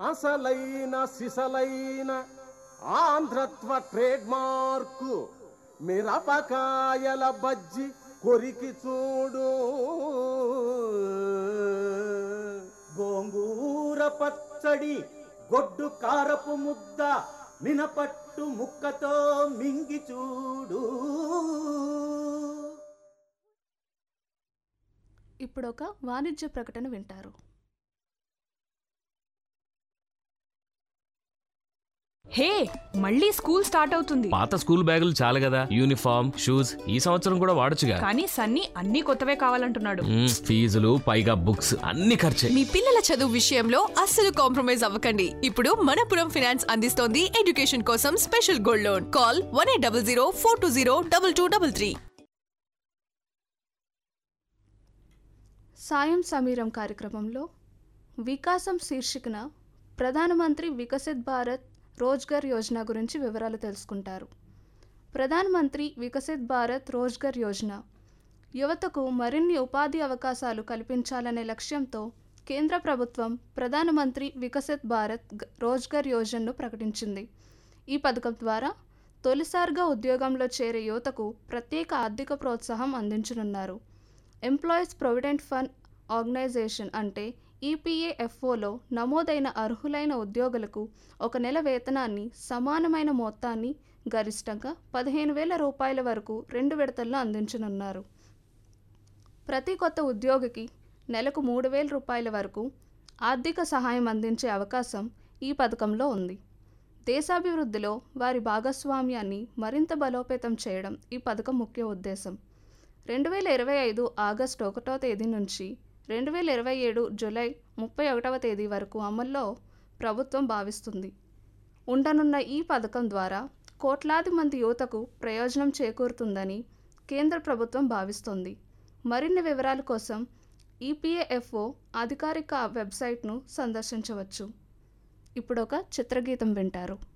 అసలైన సిసలైన ఆంధ్రత్వ trade mark మిరపకాయల బజ్జి కొరికి చూడు. గోంగూర పచ్చడి, గొడ్డు కారపు ముద్ద, మినపట్టు ముక్కతో మింగి చూడు. ఇప్పుడొక వాణిజ్య ప్రకటన వింటారు. హే, మళ్ళీ స్కూల్ స్టార్ట్ అవుతుంది. పాత స్కూల్ బ్యాగులు చాలు కదా, యూనిఫామ్, షూస్ ఈ సంవత్సరం కూడా వాడొచ్చుగా. కానీ సన్నీ అన్ని కొత్తవే కావాలంటున్నాడు. ఫీజులు పైగా బుక్స్ అన్ని ఖర్చే. మీ పిల్లల చదువు విషయంలో అస్సలు కాంప్రమైజ్ అవ్వకండి. ఇప్పుడు మనపురం ఫైనాన్స్ అందిస్తోంది ఎడ్యుకేషన్ కోసం స్పెషల్ గోల్డ్ లోన్. కాల్ 1800 420 2233. సాయం సమీరం కార్యక్రమంలో వికాసం శీర్షికన ప్రధానమంత్రి వికసిత్ భారత్ రోజ్గర్ యోజన గురించి వివరాలు తెలుసుకుంటారు. ప్రధానమంత్రి వికసిత్ భారత్ రోజ్గర్ యోజన యువతకు మరిన్ని ఉపాధి అవకాశాలు కల్పించాలనే లక్ష్యంతో కేంద్ర ప్రభుత్వం ప్రధానమంత్రి వికసిత్ భారత్ రోజ్గర్ యోజనను ప్రకటించింది. ఈ పథకం ద్వారా తొలిసారిగా ఉద్యోగంలో చేరే యువతకు ప్రత్యేక ఆర్థిక ప్రోత్సాహం అందించనున్నారు. ఎంప్లాయీస్ ప్రొవిడెంట్ ఫండ్ ఆర్గనైజేషన్ అంటే ఈపీఏఎఫ్ఓలో నమోదైన అర్హులైన ఉద్యోగులకు ఒక నెల వేతనాన్ని సమానమైన మొత్తాన్ని గరిష్టంగా 15,000 రూపాయల వరకు 2 విడతల్లో అందించనున్నారు. ప్రతి కొత్త ఉద్యోగికి నెలకు 3,000 రూపాయల వరకు ఆర్థిక సహాయం అందించే అవకాశం ఈ పథకంలో ఉంది. దేశాభివృద్ధిలో వారి భాగస్వామ్యాన్ని మరింత బలోపేతం చేయడం ఈ పథకం ముఖ్య ఉద్దేశం. 2025 ఆగస్టు 1వ తేదీ నుంచి 2027 జూలై 31వ తేదీ వరకు అమల్లో ప్రభుత్వం భావిస్తుంది. ఉండనున్న ఈ పథకం ద్వారా కోట్లాది మంది యువతకు ప్రయోజనం చేకూరుతుందని కేంద్ర ప్రభుత్వం భావిస్తోంది. మరిన్ని వివరాల కోసం ఈపీఏఎఫ్ఓ అధికారిక వెబ్సైట్ను సందర్శించవచ్చు. ఇప్పుడొక చిత్రగీతం వింటారు.